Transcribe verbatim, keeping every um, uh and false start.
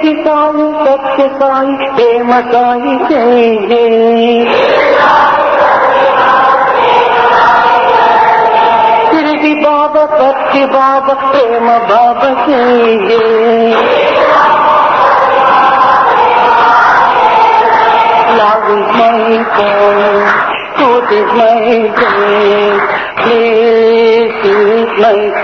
Shirdi Sai Satya Sai Prem Sai Jai Jai. Shirdi Baba Satya Baba Prem Baba Jai Jai. Love is my goal, truth is my day, place is my